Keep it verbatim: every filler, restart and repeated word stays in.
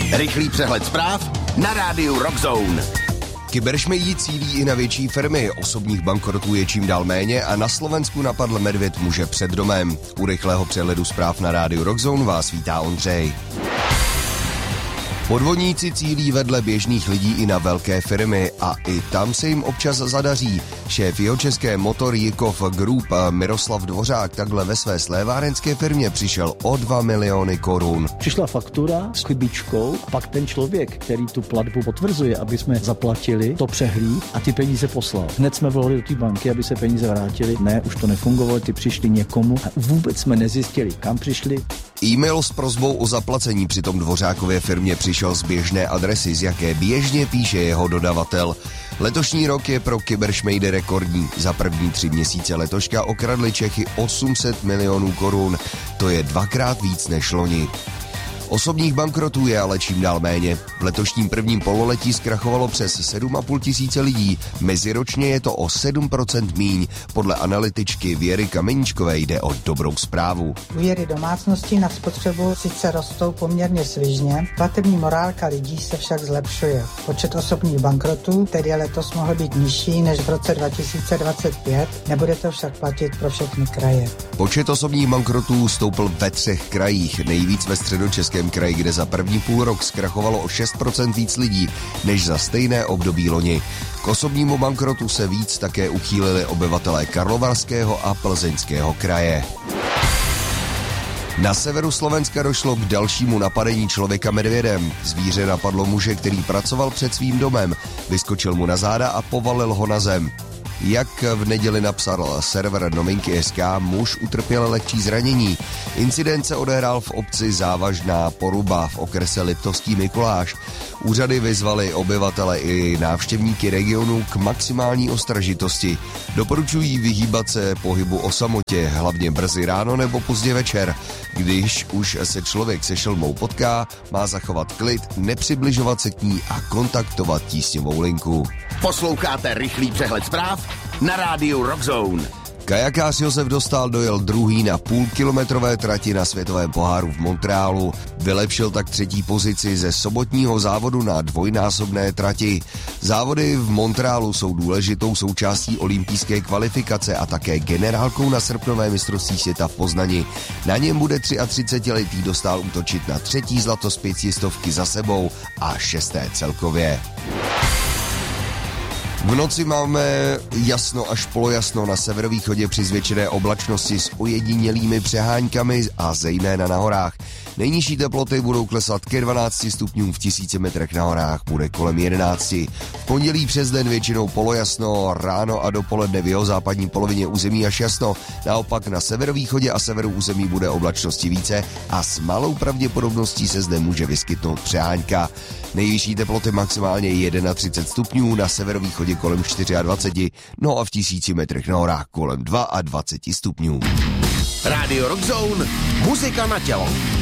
Rychlý přehled zpráv na rádiu Rockzone. Kyberšmejdi cílí i na větší firmy, osobních bankrotů je čím dál méně a na Slovensku napadl medvěd muže před domem. U rychlého přehledu zpráv na rádiu Rockzone vás vítá Ondřej. Podvodníci cílí vedle běžných lidí i na velké firmy a i tam se jim občas zadaří. Šéf jihočeské Motor Jikov Group Miroslav Dvořák takhle ve své slévárenské firmě přišel o dva miliony korun. Přišla faktura s chybičkou, pak ten člověk, který tu platbu potvrzuje, aby jsme zaplatili, to přehlíd a ty peníze poslal. Hned jsme volali do té banky, aby se peníze vrátily. Ne, už to nefungovalo, ty přišli někomu a vůbec jsme nezjistili, kam přišli. E-mail s prosbou o zaplacení přitom Dvořákově firmě přišel z běžné adresy, z jaké běžně píše jeho dodavatel. Letošní rok je pro kyberšmejdy rekordní. Za první tři měsíce letoška okradli Čechy osm set milionů korun. To je dvakrát víc než loni. Osobních bankrotů je ale čím dál méně. V letošním prvním pololetí zkrachovalo přes sedm a půl tisíce lidí. Meziročně je to o sedm procent míň. Podle analytičky Věry Kameníčkové jde o dobrou zprávu. Úvěry domácností na spotřebu sice rostou poměrně svižně, platební morálka lidí se však zlepšuje. Počet osobních bankrotů tedy letos mohl být nižší než v roce dva tisíce dvacet pět, nebude to však platit pro všechny kraje. Počet osobních bankrotů stoupl ve třech krajích, nejvíc ve Středočeském kraji, kde za první půl rok zkrachovalo o šest procent víc lidí než za stejné období loni. K osobnímu bankrotu se víc také uchýlili obyvatelé Karlovarského a Plzeňského kraje. Na severu Slovenska došlo k dalšímu napadení člověka medvědem. Zvíře napadlo muže, který pracoval před svým domem, vyskočil mu na záda a povalil ho na zem. Jak v neděli napsal server Novinky tečka es ká, muž utrpěl lehčí zranění. Incident se odehrál v obci Závažná Poruba v okrese Liptovský Mikuláš. Úřady vyzvaly obyvatele i návštěvníky regionu k maximální ostražitosti. Doporučují vyhýbat se pohybu o samotě, hlavně brzy ráno nebo pozdě večer. Když už se člověk se šelmou potká, má zachovat klid, nepřibližovat se k ní a kontaktovat tísňovou linku. Posloucháte rychlý přehled zpráv na rádiu Rockzone. Kajakář Josef Dostál dojel druhý na půlkilometrové trati na světovém poháru v Montrealu. Vylepšil tak třetí pozici ze sobotního závodu na dvojnásobné trati. Závody v Montrealu jsou důležitou součástí olympijské kvalifikace a také generálkou na srpnové mistrovství světa v Poznani. Na něm bude třiatřicetiletý Dostál útočit na třetí zlato z pětistovky za sebou a šesté celkově. V noci máme jasno až polojasno na severovýchodě při zvětšené oblačnosti s ojedinělými přeháňkami a zejména na horách. Nejnižší teploty budou klesat ke dvanácti stupňům, v tisíci metrech na horách bude kolem jedenácti. V pondělí přes den většinou polojasno, ráno a dopoledne v jeho západní polovině území až jasno. Naopak na severovýchodě a severu území bude oblačnosti více a s malou pravděpodobností se zde může vyskytnout přeháňka. Nejvyšší teploty maximálně třicet jedna stupňů, na severovýchodě kolem dvacet čtyři, no a v tisíci metrech na horách kolem dvacet dva stupňů. Rádio Rockzone, muzika na tělo.